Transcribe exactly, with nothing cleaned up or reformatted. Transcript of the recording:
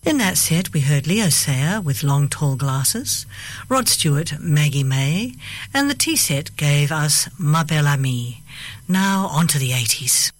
In that set, we heard Leo Sayer with Long Tall Glasses, Rod Stewart, Maggie May, and the Tea set gave us Ma Belle Amie. Now on to the eighties.